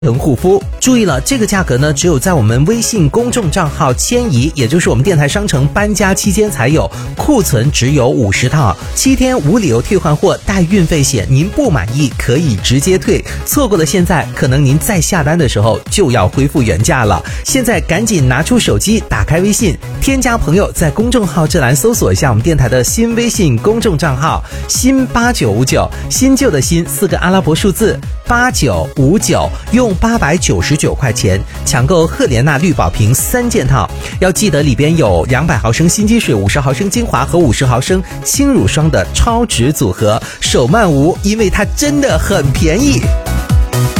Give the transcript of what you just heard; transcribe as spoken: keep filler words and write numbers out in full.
成护肤。注意了，这个价格呢，只有在我们微信公众账号迁移，也就是我们电台商城搬家期间才有，库存只有五十套，七天无理由退换货，带运费险，您不满意可以直接退。错过了现在，可能您再下单的时候就要恢复原价了。现在赶紧拿出手机，打开微信，添加朋友，在公众号这栏搜索一下我们电台的新微信公众账号新八九五九，新旧的新四个阿拉伯数字八九五九，用八百九十九块钱抢购赫莲娜绿宝瓶三件套，要记得里边有两百毫升新肌水、五十毫升精华和五十毫升轻乳霜的超值组合，手慢无，因为它真的很便宜。